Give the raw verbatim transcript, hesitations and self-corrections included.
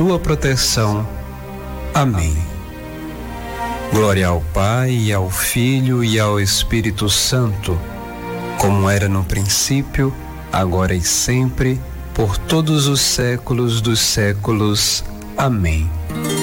tua proteção. Amém. Glória ao Pai, e ao Filho e ao Espírito Santo, como era no princípio, agora e sempre, por todos os séculos dos séculos. Amém.